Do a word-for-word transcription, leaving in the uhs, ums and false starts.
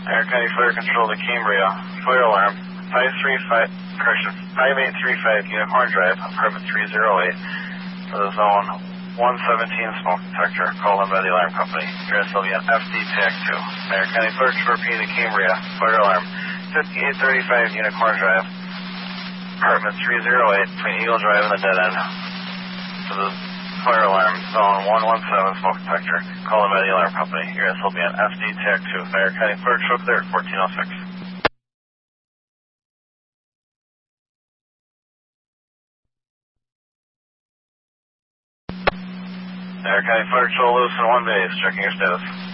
Aaron County Fire Control to Cambria. Fire alarm five three five, correction, five eight three five Unicorn Drive, apartment three oh eight, for the zone one seventeen smoke detector, called in by the alarm company. Your S will be on F D tag two. Aaron County Clerk for P to Cambria. Fire alarm fifty-eight thirty-five Unicorn Drive, apartment three oh eight, between Eagle Drive and the dead end. For the fire alarm, zone one one seven smoke detector, called in by the alarm company. Your S will be on F D tag two. Aaron County Clerk, show clear at fourteen oh six. Aaron County Fire Patrol, Lewis in one base, checking your status.